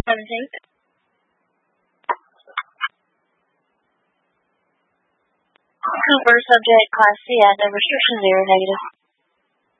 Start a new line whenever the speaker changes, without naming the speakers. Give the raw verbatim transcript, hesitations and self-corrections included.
Seventeen. Cooper, subject, class C, admin, restriction zero, negative.